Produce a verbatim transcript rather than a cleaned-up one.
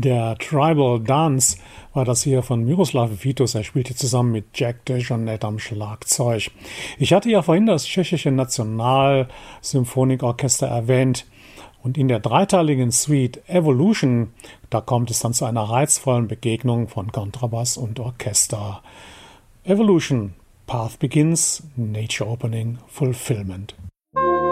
Der Tribal Dance war das hier von Miroslav Vitus. Er spielte zusammen mit Jack DeJohnette am Schlagzeug. Ich hatte ja vorhin das tschechische Nationalsymphonieorchester erwähnt. Und in der dreiteiligen Suite Evolution, da kommt es dann zu einer reizvollen Begegnung von Kontrabass und Orchester. Evolution, Path Begins, Nature Opening, Fulfillment.